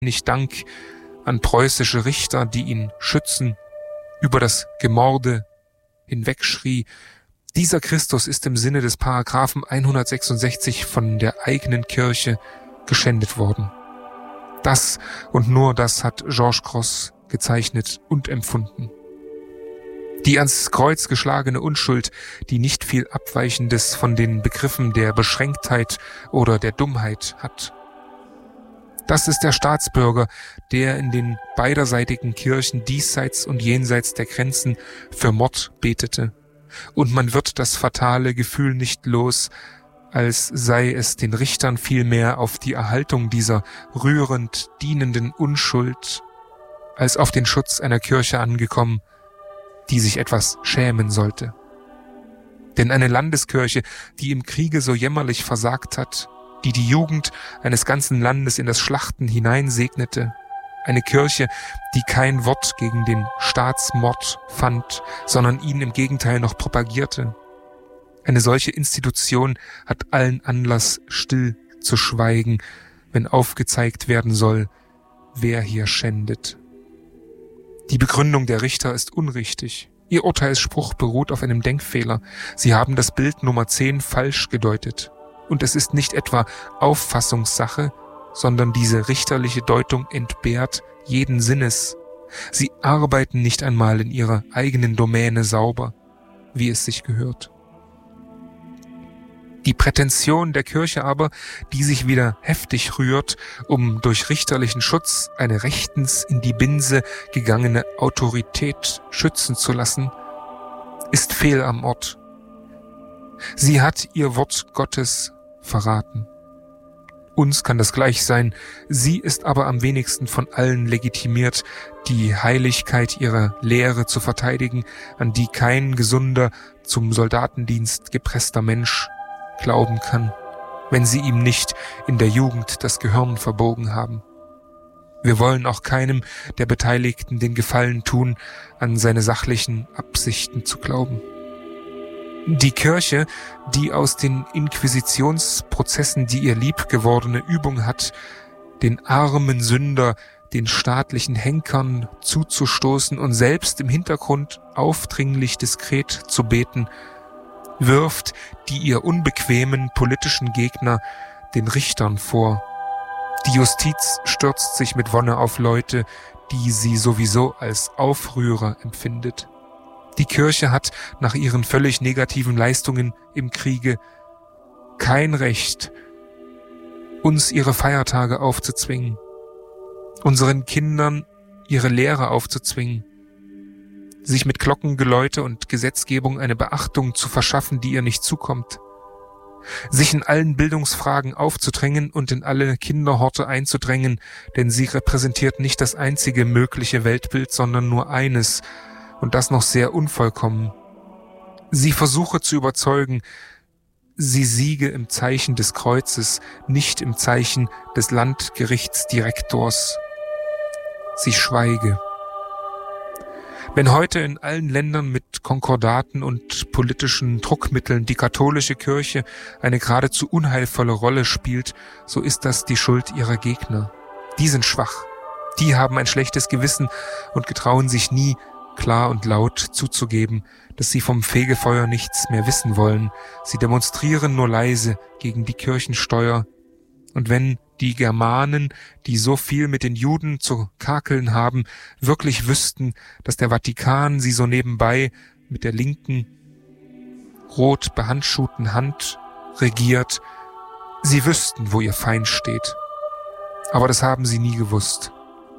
wenig Dank an preußische Richter, die ihn schützen, über das Gemorde hinwegschrie. Dieser Christus ist im Sinne des Paragraphen 166 von der eigenen Kirche geschändet worden. Das und nur das hat Georges Grosz gezeichnet und empfunden. Die ans Kreuz geschlagene Unschuld, die nicht viel Abweichendes von den Begriffen der Beschränktheit oder der Dummheit hat. Das ist der Staatsbürger, der in den beiderseitigen Kirchen diesseits und jenseits der Grenzen für Mord betete. Und man wird das fatale Gefühl nicht los, als sei es den Richtern vielmehr auf die Erhaltung dieser rührend dienenden Unschuld als auf den Schutz einer Kirche angekommen, die sich etwas schämen sollte. Denn eine Landeskirche, die im Kriege so jämmerlich versagt hat, die die Jugend eines ganzen Landes in das Schlachten hineinsegnete, eine Kirche, die kein Wort gegen den Staatsmord fand, sondern ihn im Gegenteil noch propagierte. Eine solche Institution hat allen Anlass, still zu schweigen, wenn aufgezeigt werden soll, wer hier schändet. Die Begründung der Richter ist unrichtig. Ihr Urteilsspruch beruht auf einem Denkfehler. Sie haben das Bild Nummer 10 falsch gedeutet. Und es ist nicht etwa Auffassungssache, sondern diese richterliche Deutung entbehrt jeden Sinnes. Sie arbeiten nicht einmal in ihrer eigenen Domäne sauber, wie es sich gehört. Die Prätension der Kirche aber, die sich wieder heftig rührt, um durch richterlichen Schutz eine rechtens in die Binse gegangene Autorität schützen zu lassen, ist fehl am Ort. Sie hat ihr Wort Gottes verraten. Uns kann das gleich sein, sie ist aber am wenigsten von allen legitimiert, die Heiligkeit ihrer Lehre zu verteidigen, an die kein gesunder, zum Soldatendienst gepresster Mensch glauben kann, wenn sie ihm nicht in der Jugend das Gehirn verbogen haben. Wir wollen auch keinem der Beteiligten den Gefallen tun, an seine sachlichen Absichten zu glauben. Die Kirche, die aus den Inquisitionsprozessen die ihr lieb gewordene Übung hat, den armen Sünder, den staatlichen Henkern zuzustoßen und selbst im Hintergrund aufdringlich diskret zu beten, wirft die ihr unbequemen politischen Gegner den Richtern vor. Die Justiz stürzt sich mit Wonne auf Leute, die sie sowieso als Aufrührer empfindet. Die Kirche hat nach ihren völlig negativen Leistungen im Kriege kein Recht, uns ihre Feiertage aufzuzwingen, unseren Kindern ihre Lehre aufzuzwingen, sich mit Glockengeläute und Gesetzgebung eine Beachtung zu verschaffen, die ihr nicht zukommt, sich in allen Bildungsfragen aufzudrängen und in alle Kinderhorte einzudrängen, denn sie repräsentiert nicht das einzige mögliche Weltbild, sondern nur eines, und das noch sehr unvollkommen. Sie versuche zu überzeugen, sie siege im Zeichen des Kreuzes, nicht im Zeichen des Landgerichtsdirektors. Sie schweige. Wenn heute in allen Ländern mit Konkordaten und politischen Druckmitteln die katholische Kirche eine geradezu unheilvolle Rolle spielt, so ist das die Schuld ihrer Gegner. Die sind schwach, die haben ein schlechtes Gewissen und getrauen sich nie, klar und laut zuzugeben, dass sie vom Fegefeuer nichts mehr wissen wollen. Sie demonstrieren nur leise gegen die Kirchensteuer. Und wenn die Germanen, die so viel mit den Juden zu kakeln haben, wirklich wüssten, dass der Vatikan sie so nebenbei mit der linken, rot behandschuhten Hand regiert, sie wüssten, wo ihr Feind steht. Aber das haben sie nie gewusst.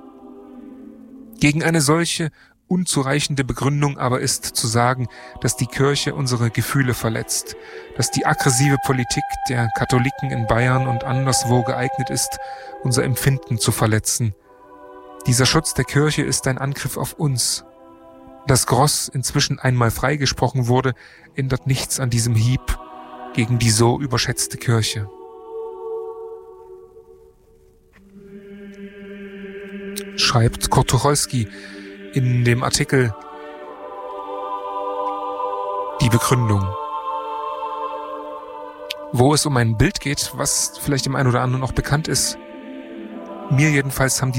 Gegen eine solche unzureichende Begründung aber ist zu sagen, dass die Kirche unsere Gefühle verletzt, dass die aggressive Politik der Katholiken in Bayern und anderswo geeignet ist, unser Empfinden zu verletzen. Dieser Schutz der Kirche ist ein Angriff auf uns. Dass Grosz inzwischen einmal freigesprochen wurde, ändert nichts an diesem Hieb gegen die so überschätzte Kirche. Schreibt Kurt Tucholsky in dem Artikel Die Begründung, wo es um ein Bild geht, was vielleicht dem einen oder anderen noch bekannt ist. Mir jedenfalls haben